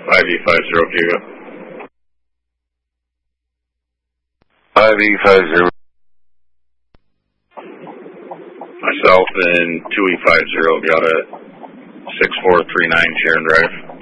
5E50 Giga. 5E50. Myself and 2E50 got a 6439 Sharon Drive.